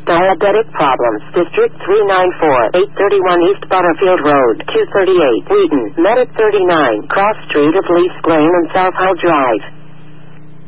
diabetic problems. District 394, 831 East Butterfield Road, 238, Wheaton, Medic 39, Cross Street of Leafs Lane and South Hull Drive.